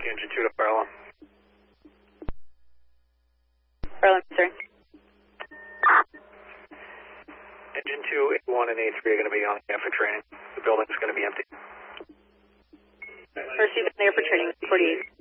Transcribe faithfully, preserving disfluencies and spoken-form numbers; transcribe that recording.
engine two to Farland. Farland, sir. Engine two, A one, and A three are going to be on air for training. The building's going to be empty. Receive there for training, forty-eight.